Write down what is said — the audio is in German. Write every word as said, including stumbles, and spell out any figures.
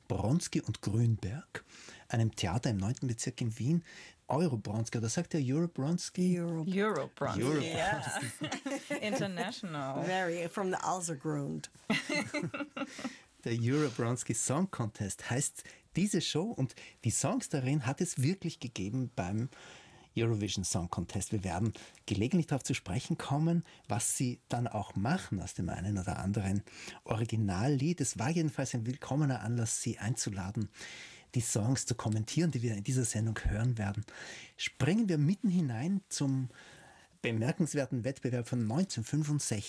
Bronski und Grünberg, einem Theater im neunten Bezirk in Wien. Euro-Bronski, oder sagt er Euro-Bronski? Europe. Euro-Bronski, Euro yeah. International. Very, from the Alsergrund. Der Euro-Bronski Song Contest heißt diese Show, und die Songs darin hat es wirklich gegeben beim Eurovision Song Contest. Wir werden gelegentlich darauf zu sprechen kommen, was sie dann auch machen aus dem einen oder anderen Originallied. Es war jedenfalls ein willkommener Anlass, sie einzuladen, die Songs zu kommentieren, die wir in dieser Sendung hören werden. Springen wir mitten hinein zum bemerkenswerten Wettbewerb von neunzehnhundertfünfundsechzig.